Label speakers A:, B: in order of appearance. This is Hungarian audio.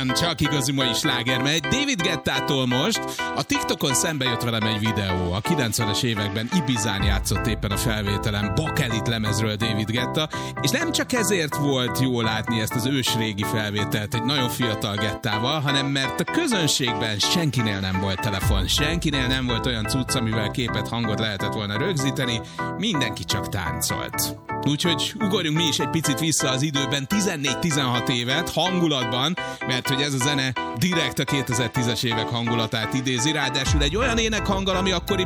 A: Csak igazi mai sláger megy. David Guettától most. A TikTokon szembe jött velem egy videó. A 90-es években Ibizán játszott éppen a felvételen Bakelit lemezről David Guetta, és nem csak ezért volt jó látni ezt az ősrégi felvételt egy nagyon fiatal Guettával, hanem mert a közönségben senkinél nem volt telefon, senkinél nem volt olyan cucc, amivel képet, hangot lehetett volna rögzíteni, mindenki csak táncolt. Úgyhogy ugorjunk mi is egy picit vissza az időben, 14-16 évet, hangulatban, mert hogy ez a zene direkt a 2010-es évek hangulatát idézi, ráadásul egy olyan énekhanggal, ami akkori